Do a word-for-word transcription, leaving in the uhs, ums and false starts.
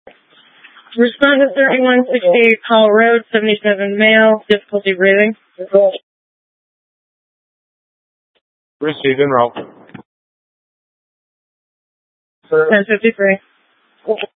Respondent thirty-one sixty-eight Hall Road, seventy-seven male, difficulty breathing. Received en route. ten fifty-three.